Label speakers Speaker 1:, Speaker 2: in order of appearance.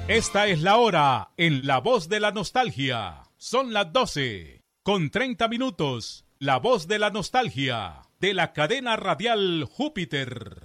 Speaker 1: Esta es la hora en La Voz de la Nostalgia. Son las 12:30. La Voz de la Nostalgia de la cadena radial Júpiter.